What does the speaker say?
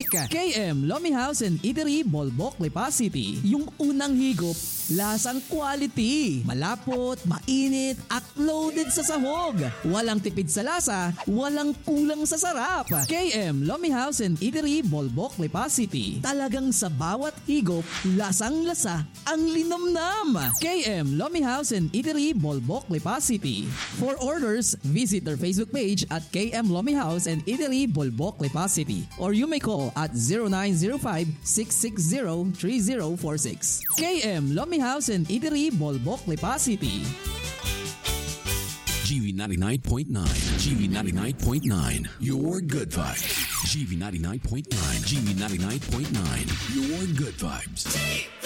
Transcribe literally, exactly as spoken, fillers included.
K M Lomi House and Eatery, Bolbok, Lipa City. Yung unang higop, lasang quality. Malapot, mainit, at loaded sa sahog. Walang tipid sa lasa, walang kulang sa sarap. K M Lomi House and Eatery, Bolbok, Lipa City. Talagang sa bawat higop, lasang-lasa ang linamnam. K M Lomi House and Eatery, Bolbok, Lipa City. For orders, visit their Facebook page at K M Lomi House and Eatery, Bolbok, Lipa City. Or you may call at zero nine zero five, six six zero, three zero four six. K M Lomi House and Eatery, Bolbok, Lipa City. G V ninety-nine point nine. G V ninety-nine point nine. Your good vibes. G V ninety-nine point nine. G V ninety-nine point nine. Your good vibes.